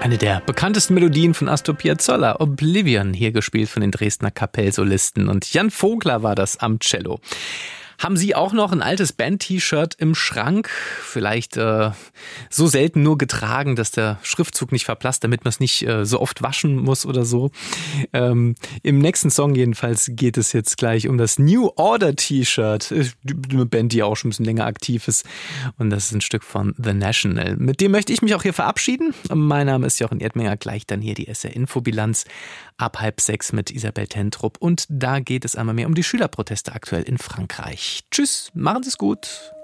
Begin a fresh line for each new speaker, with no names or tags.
Eine der bekanntesten Melodien von Astor Piazzolla, Oblivion, hier gespielt von den Dresdner Kapellsolisten. Und Jan Vogler war das am Cello. Haben Sie auch noch ein altes Band-T-Shirt im Schrank? Vielleicht so selten nur getragen, dass der Schriftzug nicht verblasst, damit man es nicht so oft waschen muss oder so. Im nächsten Song jedenfalls geht es jetzt gleich um das New Order T-Shirt. Eine Band, die auch schon ein bisschen länger aktiv ist. Und das ist ein Stück von The National. Mit dem möchte ich mich auch hier verabschieden. Mein Name ist Jochen Erdmenger. Gleich dann hier die SR-Info-Bilanz ab 5:30 mit Isabel Tentrup. Und da geht es einmal mehr um die Schülerproteste aktuell in Frankreich. Tschüss, machen Sie es gut.